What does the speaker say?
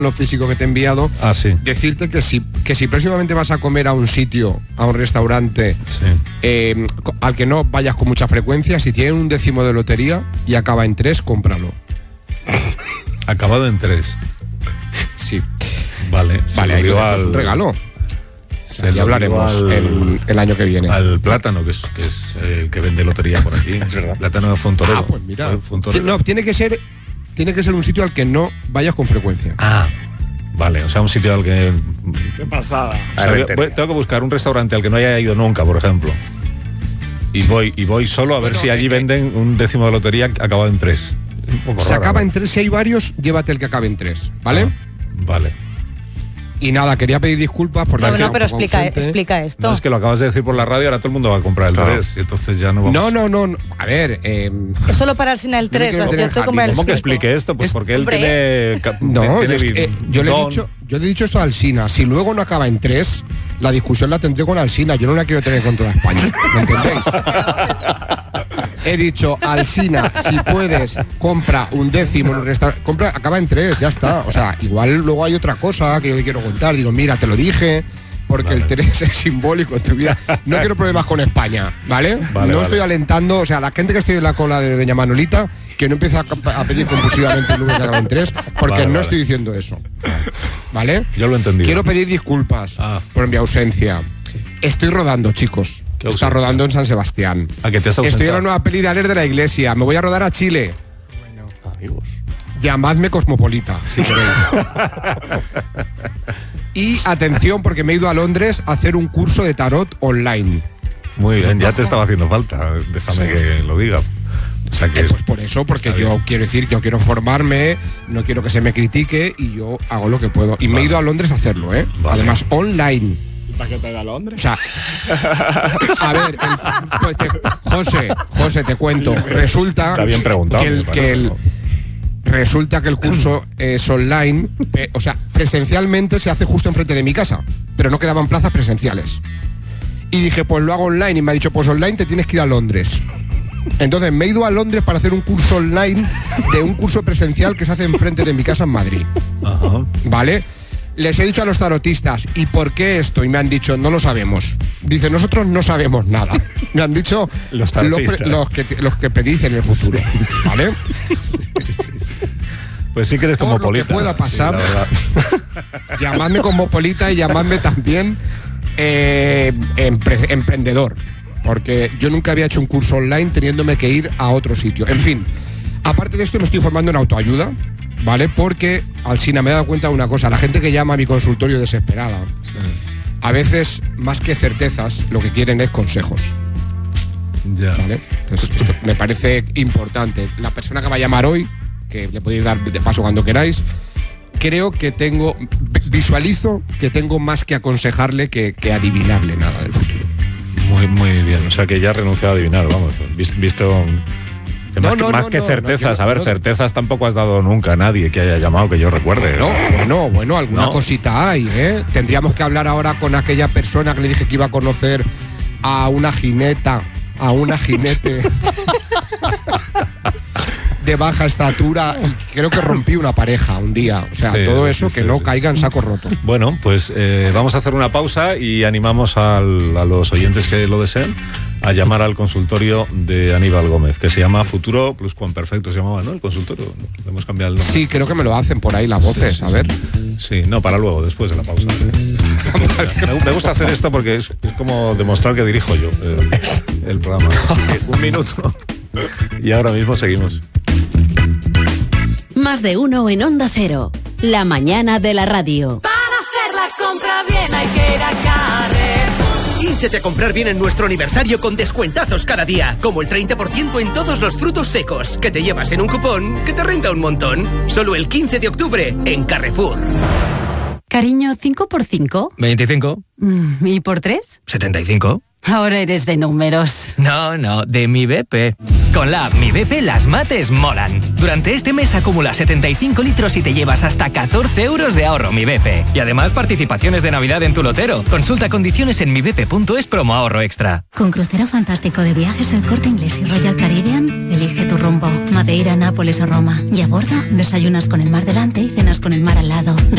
lo físico que te he enviado, sí. Decirte que si próximamente vas a comer a un sitio, a un restaurante, al que no vayas con mucha frecuencia, si tiene un décimo de lotería y acaba en 3, cómpralo. Acabado en 3. Sí. Vale, ahí lo es un regalo. Ya hablaremos el año que viene. Al Plátano, que es el que vende lotería por aquí. Es verdad. Plátano de Fontorero. Pues mira. No, tiene que ser un sitio al que no vayas con frecuencia. Vale, o sea, un sitio al que... Qué pasada. O sea, tengo que buscar un restaurante al que no haya ido nunca, por ejemplo. Y voy solo a ver si allí venden un décimo de lotería acabado en 3. Se acaba en 3, si hay varios, llévate el que acabe en 3, ¿vale? Vale. Y nada, quería pedir disculpas por la... No, pero explica esto. No, es que lo acabas de decir por la radio, ahora todo el mundo va a comprar el 3, y entonces ya no vamos... No. A ver... Es solo para el sin el 3, o sea, yo tengo que comprar el 5. ¿Cómo que explique esto? Pues porque él tiene... Yo le he dicho esto a Alsina. Si luego no acaba en 3, la discusión la tendré con Alsina. Yo no la quiero tener con toda España. ¿Me entendéis? He dicho, Alsina, si puedes, compra un décimo en un restaurante. Acaba en 3, ya está. O sea, igual luego hay otra cosa que yo le quiero contar. Digo, mira, te lo dije, porque el 3 es simbólico en tu vida. No quiero problemas con España, ¿vale? No estoy alentando, o sea, la gente que estoy en la cola de Doña Manolita, que no empieza a pedir compulsivamente el número que acaba en 3, porque no estoy diciendo eso. ¿Vale? Yo lo entendí. Quiero pedir disculpas por mi ausencia. Estoy rodando, chicos. Está rodando en San Sebastián. ¿A qué te has ausentado? Estoy en la nueva peli de Aler de la Iglesia. Me voy a rodar a Chile. Bueno, amigos. Llamadme Cosmopolita, si queréis. Y atención, porque me he ido a Londres a hacer un curso de tarot online. Muy bien, ya te estaba haciendo falta. Déjame que lo diga. O sea que pues por eso, porque yo quiero decir, yo quiero formarme, no quiero que se me critique y yo hago lo que puedo. Y me he ido a Londres a hacerlo, ¿eh? Vale. Además, online. ¿Para qué te da Londres? O sea, a ver, José, te cuento. Resulta está bien preguntado, resulta que el curso es online, o sea, presencialmente se hace justo enfrente de mi casa, pero no quedaban plazas presenciales. Y dije, pues lo hago online, y me ha dicho, pues online te tienes que ir a Londres. Entonces me he ido a Londres para hacer un curso online de un curso presencial que se hace enfrente de mi casa en Madrid. Ajá. ¿Vale? Les he dicho a los tarotistas, ¿y por qué esto? Y me han dicho, no lo sabemos. Dice, nosotros no sabemos nada. Me han dicho los que predicen el futuro. Sí. ¿Vale? Pues sí que eres cosmopolita. Lo que pueda pasar, llamadme cosmopolita y llamadme también emprendedor. Porque yo nunca había hecho un curso online teniéndome que ir a otro sitio. En fin, aparte de esto me estoy formando en autoayuda, ¿vale? Porque, Alsina, me he dado cuenta de una cosa. La gente que llama a mi consultorio desesperada, a veces, más que certezas, lo que quieren es consejos. Ya. ¿Vale? Entonces, esto me parece importante. La persona que va a llamar hoy, que le podéis dar de paso cuando queráis, creo que visualizo que tengo más que aconsejarle que adivinarle nada del futuro. Muy bien, o sea que ya has renunciado a adivinar, vamos, visto... Más que certezas, certezas tampoco has dado nunca a nadie que haya llamado que yo recuerde. Bueno, alguna cosita hay, ¿eh? Tendríamos que hablar ahora con aquella persona que le dije que iba a conocer a una jinete de baja estatura, y creo que rompí una pareja un día. O sea, todo eso que no caiga en saco roto. Bueno, pues vamos a hacer una pausa y animamos a los oyentes que lo deseen a llamar al consultorio de Aníbal Gómez, que se llama Futuro Pluscuamperfecto, se llamaba, ¿no? El consultorio. Hemos cambiado el nombre. Sí, creo que me lo hacen por ahí las voces, a ver. Sí, no, para luego, después de la pausa. Me gusta hacer esto porque es como demostrar que dirijo yo el programa. Así que, un minuto y ahora mismo seguimos. Más de uno en Onda Cero, la mañana de la radio. Para hacer la compra bien hay que ir a Carrefour. Hínchate a comprar bien en nuestro aniversario con descuentazos cada día, como el 30% en todos los frutos secos, que te llevas en un cupón que te renta un montón. Solo el 15 de octubre en Carrefour. Cariño, ¿5 por 5? 25. ¿Y por 3? 75. Ahora eres de números. No, de Mi BP. Con la app Mi BP las mates molan. Durante este mes acumula 75 litros y te llevas hasta 14 euros de ahorro Mi BP. Y además participaciones de Navidad en tu lotero. Consulta condiciones en mibp.es promo ahorro extra. Con crucero fantástico de viajes El Corte Inglés y Royal Caribbean, elige tu rumbo. Madeira, Nápoles o Roma. Y a bordo, desayunas con el mar delante y cenas con el mar al lado.